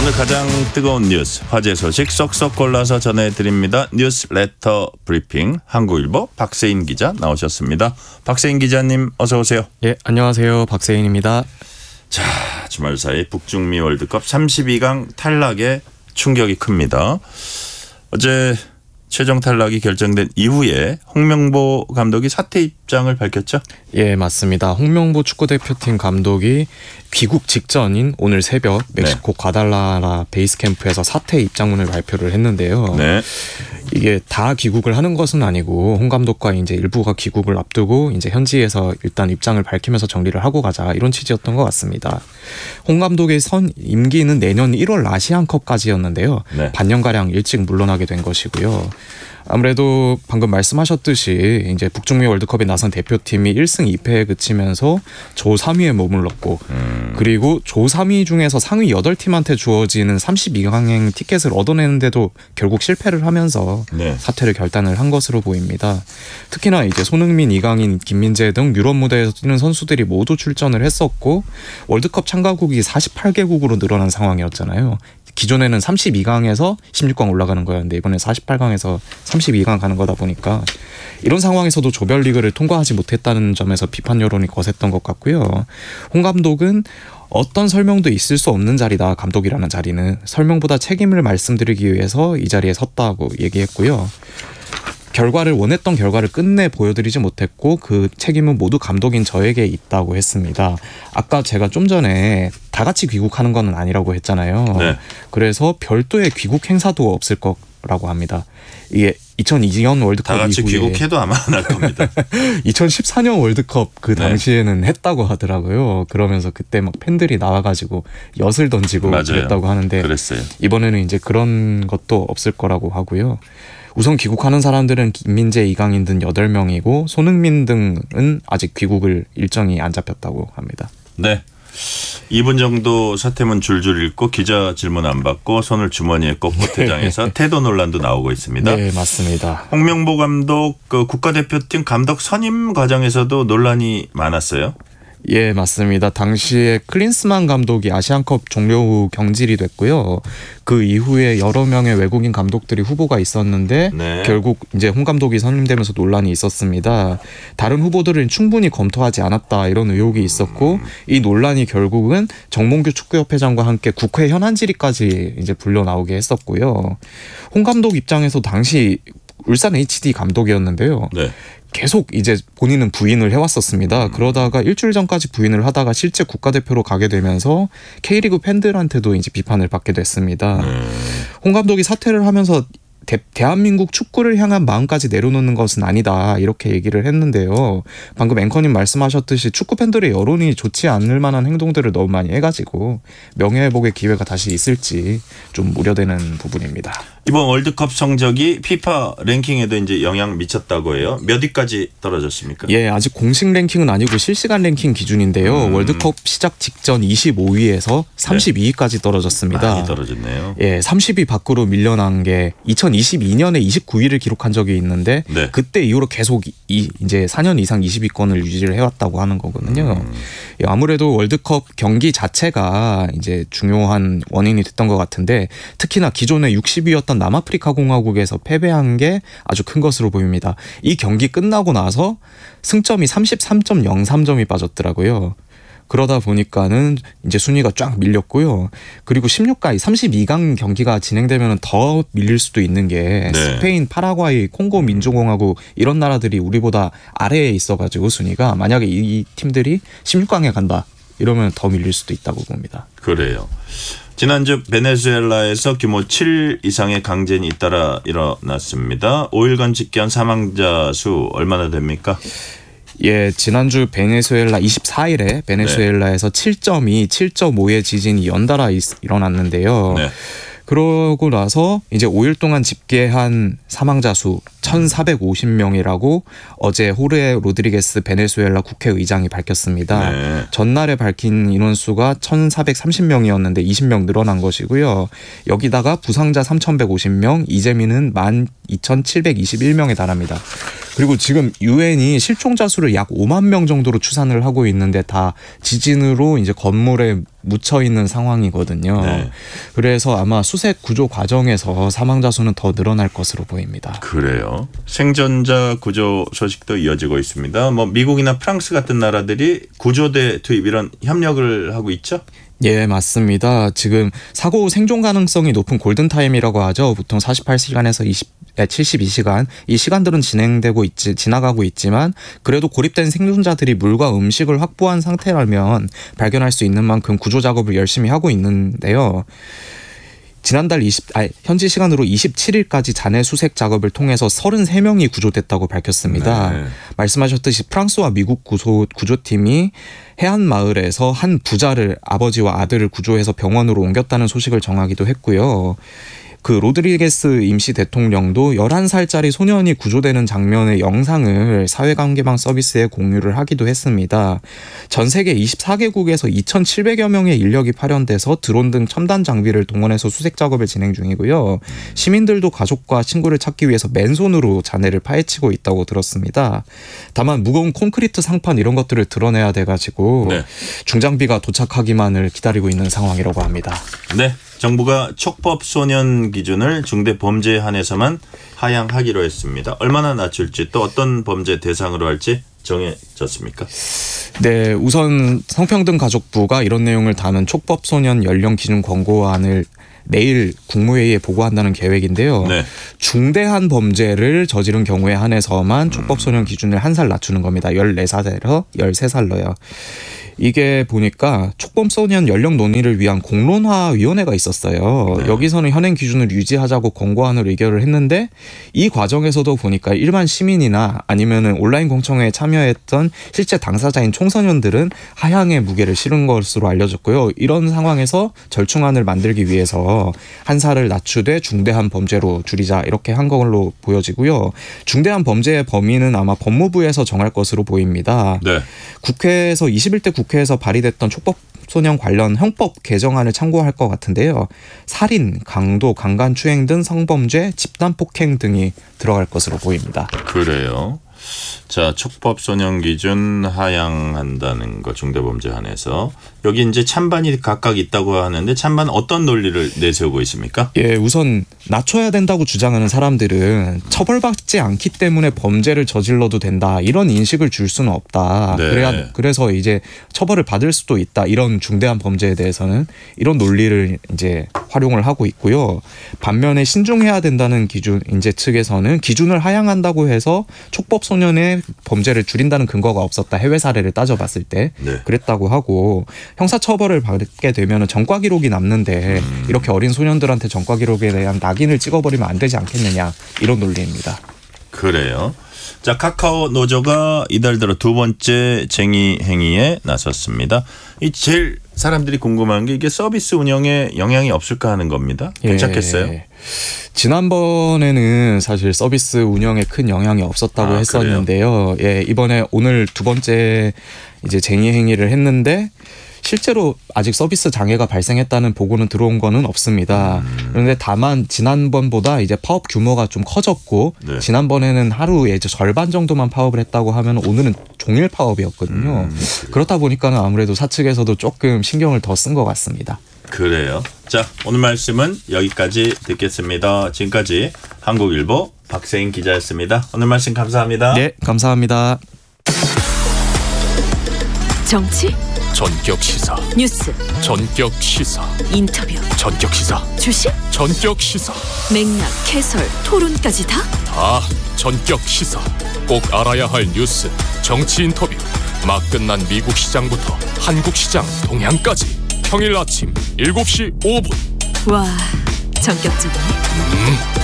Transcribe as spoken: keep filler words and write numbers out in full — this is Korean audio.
오늘 가장 뜨거운 뉴스, 화제 소식 쏙쏙 골라서 전해드립니다. 뉴스 레터 브리핑 한국일보 박세인 기자 나오셨습니다. 박세인 기자님 어서 오세요. 예, 안녕하세요. 박세인입니다. 자, 주말 사이 북중미 월드컵 삼십이 강 탈락에 충격이 큽니다. 어제 최종 탈락이 결정된 이후에 홍명보 감독이 사퇴 입장을 밝혔죠? 예, 맞습니다. 홍명보 축구대표팀 감독이 귀국 직전인 오늘 새벽 멕시코 네. 과달라라 베이스 캠프에서 사퇴 입장문을 발표를 했는데요. 네. 이게 다 귀국을 하는 것은 아니고 홍 감독과 이제 일부가 귀국을 앞두고 이제 현지에서 일단 입장을 밝히면서 정리를 하고 가자 이런 취지였던 것 같습니다. 홍 감독의 선 임기는 내년 일월 아시안컵까지였는데요. 네. 반년가량 일찍 물러나게 된 것이고요. 아무래도 방금 말씀하셨듯이 이제 북중미 월드컵에 나선 대표팀이 일 승 이 패에 그치면서 조 삼 위에 머물렀고 음. 그리고 조 삼 위 중에서 상위 여덟 팀한테 주어지는 삼십이 강행 티켓을 얻어내는데도 결국 실패를 하면서 네. 사퇴를 결단을 한 것으로 보입니다. 특히나 이제 손흥민, 이강인, 김민재 등 유럽 무대에서 뛰는 선수들이 모두 출전을 했었고 월드컵 참가국이 사십팔 개국으로 늘어난 상황이었잖아요. 기존에는 삼십이 강에서 십육 강 올라가는 거였는데 이번에 사십팔 강에서 삼십이 강 가는 거다 보니까 이런 상황에서도 조별리그를 통과하지 못했다는 점에서 비판 여론이 거셌던 것 같고요. 홍 감독은 어떤 설명도 있을 수 없는 자리다. 감독이라는 자리는 설명보다 책임을 말씀드리기 위해서 이 자리에 섰다고 얘기했고요. 결과를 원했던 결과를 끝내 보여드리지 못했고 그 책임은 모두 감독인 저에게 있다고 했습니다. 아까 제가 좀 전에 다 같이 귀국하는 건 아니라고 했잖아요. 네. 그래서 별도의 귀국 행사도 없을 거라고 합니다. 이게 이천이 년 월드컵 다 같이 이후에 귀국해도 아마 안 할 겁니다. 이천십사 년 월드컵 그 당시에는 네. 했다고 하더라고요. 그러면서 그때 막 팬들이 나와가지고 엿을 던지고 맞아요. 그랬다고 하는데 그랬어요. 이번에는 이제 그런 것도 없을 거라고 하고요. 우선 귀국하는 사람들은 김민재, 이강인 등 여덟 명이고 손흥민 등은 아직 귀국을 일정이 안 잡혔다고 합니다. 네. 이 분 정도 사퇴문 줄줄 읽고 기자 질문 안 받고 손을 주머니에 꽂고 퇴장해서 네. 태도 논란도 나오고 있습니다. 네, 맞습니다. 홍명보 감독 그 국가대표팀 감독 선임 과정에서도 논란이 많았어요. 예, 맞습니다. 당시에 클린스만 감독이 아시안컵 종료 후 경질이 됐고요. 그 이후에 여러 명의 외국인 감독들이 후보가 있었는데 네. 결국 이제 홍 감독이 선임되면서 논란이 있었습니다. 다른 후보들은 충분히 검토하지 않았다 이런 의혹이 있었고 음. 이 논란이 결국은 정몽규 축구협회장과 함께 국회 현안 질의까지 이제 불려 나오게 했었고요. 홍 감독 입장에서 당시 울산 에이치디 감독이었는데요. 네. 계속 이제 본인은 부인을 해왔었습니다. 음. 그러다가 일주일 전까지 부인을 하다가 실제 국가대표로 가게 되면서 K리그 팬들한테도 이제 비판을 받게 됐습니다. 음. 홍 감독이 사퇴를 하면서 대, 대한민국 축구를 향한 마음까지 내려놓는 것은 아니다 이렇게 얘기를 했는데요. 방금 앵커님 말씀하셨듯이 축구 팬들의 여론이 좋지 않을 만한 행동들을 너무 많이 해가지고 명예회복의 기회가 다시 있을지 좀 우려되는 부분입니다. 이번 월드컵 성적이 피파 랭킹에도 이제 영향 미쳤다고 해요. 몇 위까지 떨어졌습니까? 예, 아직 공식 랭킹은 아니고 실시간 랭킹 기준인데요. 음. 월드컵 시작 직전 이십오 위에서 삼십이 위까지 떨어졌습니다. 많이 떨어졌네요. 예, 삼십 위 밖으로 밀려난 게 이천이십이 년에 이십구 위를 기록한 적이 있는데 네. 그때 이후로 계속 이, 이제 사 년 이상 이십 위권을 유지를 해왔다고 하는 거거든요. 음. 예, 아무래도 월드컵 경기 자체가 이제 중요한 원인이 됐던 것 같은데 특히나 기존에 육십 위였던 남아프리카 공화국에서 패배한 게 아주 큰 것으로 보입니다. 이 경기 끝나고 나서 승점이 삼십삼 점 영삼 점이 빠졌더라고요. 그러다 보니까는 이제 순위가 쫙 밀렸고요. 그리고 십육 강, 삼십이 강 경기가 진행되면 더 밀릴 수도 있는 게 네. 스페인, 파라과이, 콩고 민주공화국 이런 나라들이 우리보다 아래에 있어가지고 순위가 만약에 이 팀들이 십육 강에 간다 이러면 더 밀릴 수도 있다고 봅니다. 그래요. 지난주 베네수엘라에서 규모 칠 이상의 강진이 잇따라 일어났습니다. 오 일간 집계한 사망자 수 얼마나 됩니까? 예, 지난주 베네수엘라 이십사 일에 베네수엘라에서 네. 칠 점 이, 칠 점 오의 지진이 연달아 일어났는데요. 네. 그러고 나서 이제 오 일 동안 집계한 사망자 수 천사백오십 명이라고 어제 호르헤 로드리게스 베네수엘라 국회의장이 밝혔습니다. 네. 전날에 밝힌 인원수가 천사백삼십 명이었는데 이십 명 늘어난 것이고요. 여기다가 부상자 삼천백오십 명, 이재민은 만 이천칠백이십일 명에 달합니다. 그리고 지금 유엔이 실종자 수를 약 오만 명 정도로 추산을 하고 있는데 다 지진으로 이제 건물에 묻혀 있는 상황이거든요. 네. 그래서 아마 수색 구조 과정에서 사망자 수는 더 늘어날 것으로 보입니다. 그래요. 생존자 구조 소식도 이어지고 있습니다. 뭐 미국이나 프랑스 같은 나라들이 구조대 투입 이런 협력을 하고 있죠? 예, 맞습니다. 지금 사고 생존 가능성이 높은 골든타임이라고 하죠. 보통 사십팔 시간에서 칠십이 시간. 이 시간들은 진행되고 있지, 지나가고 있지만 그래도 고립된 생존자들이 물과 음식을 확보한 상태라면 발견할 수 있는 만큼 구조 작업을 열심히 하고 있는데요. 지난달 이십, 아니, 현지 시간으로 이십칠 일까지 잔해 수색 작업을 통해서 서른세 명이 구조됐다고 밝혔습니다. 네. 말씀하셨듯이 프랑스와 미국 구조, 구조팀이 해안 마을에서 한 부자를 아버지와 아들을 구조해서 병원으로 옮겼다는 소식을 전하기도 했고요. 그 로드리게스 임시 대통령도 열한 살짜리 소년이 구조되는 장면의 영상을 사회관계망 서비스에 공유를 하기도 했습니다. 전 세계 이십사 개국에서 이천칠백여 명의 인력이 파견돼서 드론 등 첨단 장비를 동원해서 수색 작업을 진행 중이고요. 시민들도 가족과 친구를 찾기 위해서 맨손으로 잔해를 파헤치고 있다고 들었습니다. 다만 무거운 콘크리트 상판 이런 것들을 드러내야 돼가지고 네. 중장비가 도착하기만을 기다리고 있는 상황이라고 합니다. 네. 정부가 촉법 소년 기준을 중대 범죄에 한해서만 하향하기로 했습니다. 얼마나 낮출지 또 어떤 범죄 대상으로 할지 정해졌습니까? 네, 우선 성평등가족부가 이런 내용을 담은 촉법 소년 연령 기준 권고안을 내일 국무회의에 보고한다는 계획인데요. 네. 중대한 범죄를 저지른 경우에 한해서만 촉법 소년 기준을 한 살 낮추는 겁니다. 열네 살에서 열세 살로요. 이게 보니까 촉법 소년 연령 논의를 위한 공론화위원회가 있었어요. 네. 여기서는 현행 기준을 유지하자고 권고안을 의결을 했는데 이 과정에서도 보니까 일반 시민이나 아니면은 온라인 공청회에 참여했던 실제 당사자인 청소년들은 하향의 무게를 실은 것으로 알려졌고요. 이런 상황에서 절충안을 만들기 위해서 한 살을 낮추되 중대한 범죄로 줄이자 이렇게 한 걸로 보여지고요. 중대한 범죄의 범위는 아마 법무부에서 정할 것으로 보입니다. 네. 국회에서 이십일 대 국회에서 발의됐던 촉법 소년 관련 형법 개정안을 참고할 것 같은데요. 살인, 강도, 강간추행 등 성범죄, 집단폭행 등이 들어갈 것으로 보입니다. 그래요. 자, 촉법 소년 기준 하향한다는 거 중대범죄 한해서 여기 이제 찬반이 각각 있다고 하는데 찬반 어떤 논리를 내세우고 있습니까? 예, 우선 낮춰야 된다고 주장하는 사람들은 처벌받지 않기 때문에 범죄를 저질러도 된다 이런 인식을 줄 수는 없다. 네. 그래야 그래서 이제 처벌을 받을 수도 있다 이런 중대한 범죄에 대해서는 이런 논리를 이제 활용을 하고 있고요. 반면에 신중해야 된다는 기준 인재 측에서는 기준을 하향한다고 해서 촉법 소년의 범죄를 줄인다는 근거가 없었다. 해외 사례를 따져봤을 때 네. 그랬다고 하고 형사처벌을 받게 되면 전과 기록이 남는데 음. 이렇게 어린 소년들한테 전과 기록에 대한 낙인을 찍어버리면 안 되지 않겠느냐 이런 논리입니다. 그래요. 자, 카카오 노조가 이달 들어 두 번째 쟁의 행위에 나섰습니다. 이 제일 사람들이 궁금한 게 이게 서비스 운영에 영향이 없을까 하는 겁니다. 괜찮겠어요? 예. 지난번에는 사실 서비스 운영에 큰 영향이 없었다고 아, 했었는데요. 예, 이번에 오늘 두 번째 이제 쟁의 행위를 했는데 실제로 아직 서비스 장애가 발생했다는 보고는 들어온 거는 없습니다. 음. 그런데 다만 지난번보다 이제 파업 규모가 좀 커졌고 네. 지난번에는 하루에 이제 절반 정도만 파업을 했다고 하면 오늘은 종일 파업이었거든요. 음. 그렇다 보니까는 아무래도 사측에서도 조금 신경을 더 쓴 것 같습니다. 그래요. 자, 오늘 말씀은 여기까지 듣겠습니다. 지금까지 한국일보 박세인 기자였습니다. 오늘 말씀 감사합니다. 네, 감사합니다. 정치 전격 시사 뉴스 전격 시사 인터뷰 전격 시사 주식 전격 시사 맥락 해설 토론까지 다? 다 전격 시사 꼭 알아야 할 뉴스 정치 인터뷰 막 끝난 미국 시장부터 한국 시장 동향까지 평일 아침 일곱 시 오 분 와, 전격적이네. 음